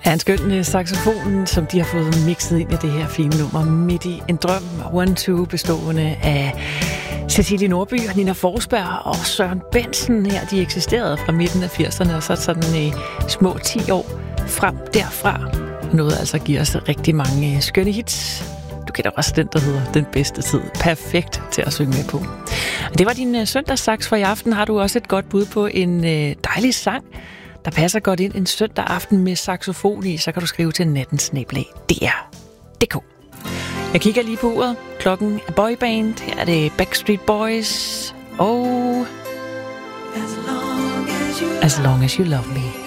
er en skøn saxofon, som de har fået mixet ind i det her fine nummer Midt i en drøm. 1-2 bestående af Cecilie Nordby, Nina Forsberg og Søren Bensen her. De eksisterede fra midten af 80'erne og så sådan små 10 år frem derfra. Noget altså giver os rigtig mange skønne hits. Du kender også den, der hedder Den bedste tid. Perfekt til at synge med på. Det var din søndagssaks for i aften. Har du også et godt bud på en dejlig sang, der passer godt ind en søndag aften med saxofon i, så kan du skrive til nattensnabel.dr.dk. Jeg kigger lige på uret. Klokken er boyband. Her er det Backstreet Boys og As Long As You Love Me.